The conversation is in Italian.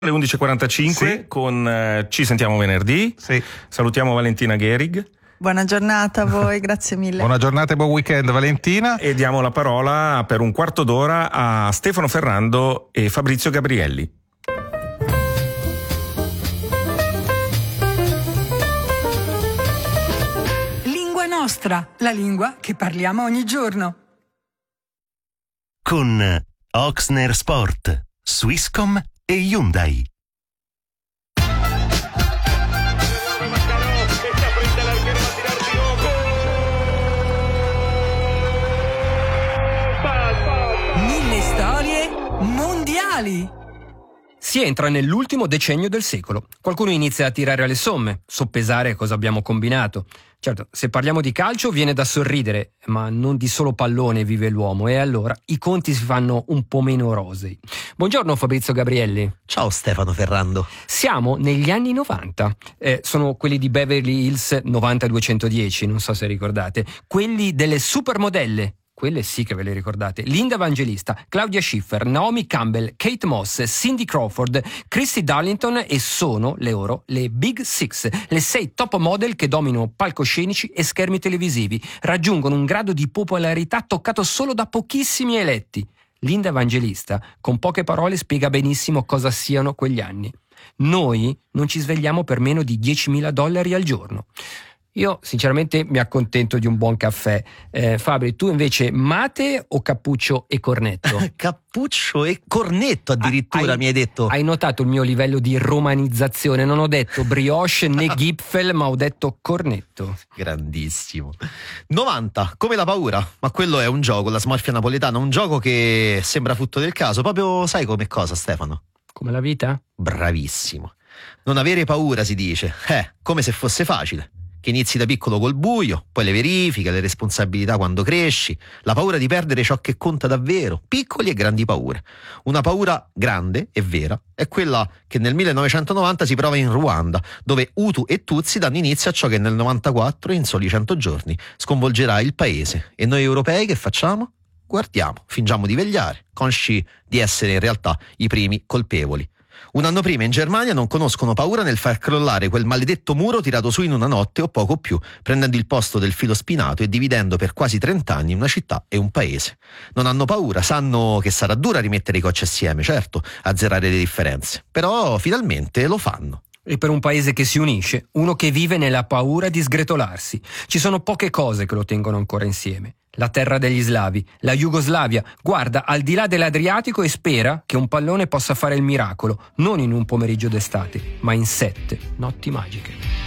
alle 11.45 Sì. con Ci sentiamo venerdì. Sì. Salutiamo Valentina Gherig Buona giornata a voi, grazie mille. Buona giornata e buon weekend, Valentina. e diamo la parola per un quarto d'ora a Stefano Ferrando e Fabrizio Gabrielli. Lingua nostra, la lingua che parliamo ogni giorno. Con Oxner Sport, Swisscom e Hyundai. Mille storie mondiali. Si entra nell'ultimo decennio del secolo. Qualcuno inizia a tirare le somme, soppesare cosa abbiamo combinato. Certo, se parliamo di calcio viene da sorridere, ma non di solo pallone vive l'uomo, e allora i conti si fanno un po' meno rosei. Buongiorno Fabrizio Gabrielli. Ciao Stefano Ferrando. Siamo negli anni 90, sono quelli di Beverly Hills 90210, non so se ricordate, quelli delle supermodelle. Quelle sì che ve le ricordate. Linda Evangelista, Claudia Schiffer, Naomi Campbell, Kate Moss, Cindy Crawford, Christy Darlington, e sono le Big Six, le 6 top model che dominano palcoscenici e schermi televisivi, raggiungono un grado di popolarità toccato solo da pochissimi eletti. Linda Evangelista, con poche parole, spiega benissimo cosa siano quegli anni. Noi non ci svegliamo per meno di $10.000 al giorno. Io sinceramente mi accontento di un buon caffè. Fabri, tu invece mate o cappuccio e cornetto? Cappuccio e cornetto addirittura, mi hai detto. Hai notato il mio livello di romanizzazione? Non ho detto brioche né Gipfel, ma ho detto cornetto. Grandissimo. 90, come la paura. Ma quello è un gioco, la smorfia napoletana, un gioco che sembra frutto del caso. Proprio sai come cosa, Stefano? Come la vita? Bravissimo. Non avere paura, si dice. Come se fosse facile. Che inizi da piccolo col buio, poi le verifiche, le responsabilità quando cresci, la paura di perdere ciò che conta davvero, piccoli e grandi paure. Una paura grande e vera è quella che nel 1990 si prova in Ruanda, dove Hutu e Tutsi danno inizio a ciò che nel 94, in soli 100 giorni, sconvolgerà il paese. E noi europei che facciamo? Guardiamo, fingiamo di vegliare, consci di essere in realtà i primi colpevoli. Un anno prima in Germania non conoscono paura nel far crollare quel maledetto muro tirato su in una notte o poco più, prendendo il posto del filo spinato e dividendo per quasi 30 anni una città e un paese. Non hanno paura, sanno che sarà dura rimettere i cocci assieme, certo, azzerare le differenze, però finalmente lo fanno. E per un paese che si unisce, uno che vive nella paura di sgretolarsi. Ci sono poche cose che lo tengono ancora insieme. La terra degli slavi, la Jugoslavia, guarda al di là dell'Adriatico e spera che un pallone possa fare il miracolo, non in un pomeriggio d'estate, ma in 7 notti magiche.